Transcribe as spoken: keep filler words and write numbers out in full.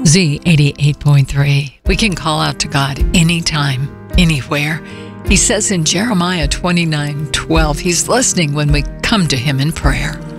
Z eighty-eight point three. We can call out to God anytime, anywhere. He says in Jeremiah twenty-nine twelve, He's listening when we come to Him in prayer.